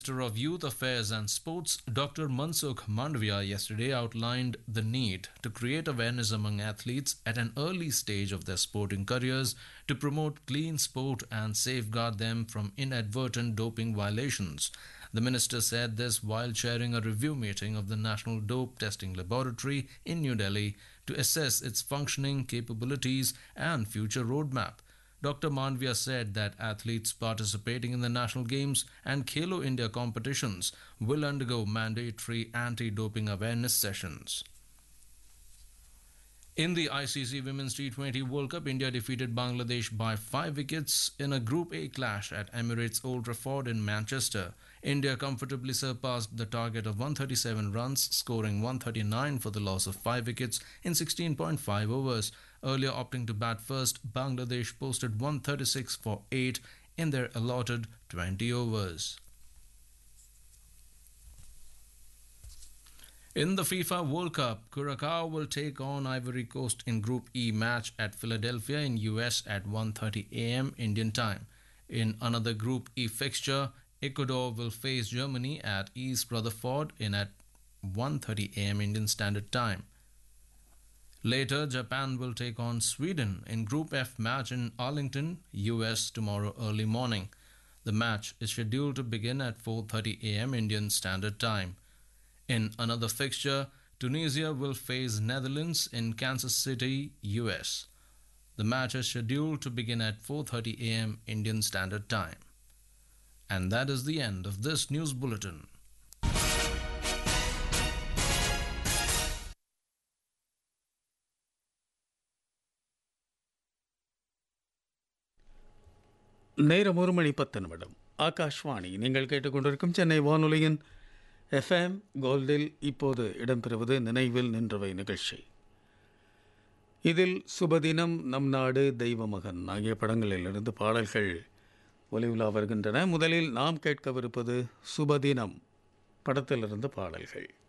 Minister of Youth Affairs and Sports, Dr. Mansukh Mandavia, yesterday outlined the need to create awareness among athletes at an early stage of their sporting careers to promote clean sport and safeguard them from inadvertent doping violations. The minister said this while chairing a review meeting of the National Dope Testing Laboratory in New Delhi to assess its functioning, capabilities, and future roadmap. Dr. Mandavia said that athletes participating in the national games and Khelo India competitions will undergo mandatory anti-doping awareness sessions. In the ICC Women's T20 World Cup, India defeated Bangladesh by 5 wickets in a Group A clash at Emirates Old Trafford in Manchester. India comfortably surpassed the target of 137 runs, scoring 139 for the loss of 5 wickets in 16.5 overs. Earlier opting to bat first, Bangladesh posted 136 for 8 in their allotted 20 overs. In the FIFA World Cup, Curacao will take on Ivory Coast in Group E match at Philadelphia in US at 1:30 a.m. Indian time. In another Group E fixture, Ecuador will face Germany at East Rutherford in at 1:30 a.m. Indian Standard Time. Later, Japan will take on Sweden in Group F match in Arlington, US tomorrow early morning. The match is scheduled to begin at 4:30 a.m. Indian Standard Time. In another fixture, Tunisia will face Netherlands in Kansas City, US. The match is scheduled to begin at 4:30 a.m. Indian Standard Time. And that is the end of this news bulletin. நேரம் 1:10 ஆகாஷ்வாணி. நீங்கள் கேட்டுக்கொண்டிருக்கும் சென்னை வானொலியின் FM கோல்டில் இப்போது இடம்பெறுவது நினைவில் நின்றவை நிகழ்ச்சி. இதில் சுபதினம், நம் நாடு, தெய்வமகன் ஆகிய படங்களிலிருந்து பாடல்கள் ஒலிவுலா வருகின்றன. முதலில் நாம் கேட்கவிருப்பது சுபதினம் படத்திலிருந்து பாடல்கள்.